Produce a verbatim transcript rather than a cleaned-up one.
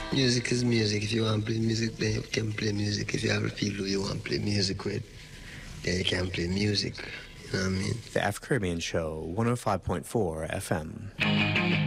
Music is music. If you want to play music, then you can play music. If you have people you want to play music with, then you can play music. You know what I mean? The Afro Caribbean Show, one oh five point four F M.